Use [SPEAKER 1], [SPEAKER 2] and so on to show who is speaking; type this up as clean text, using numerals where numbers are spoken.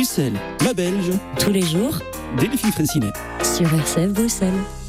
[SPEAKER 1] Bruxelles, ma Belge.
[SPEAKER 2] Tous les jours,
[SPEAKER 1] Delphine Fraissinet.
[SPEAKER 2] sur RCF Bruxelles.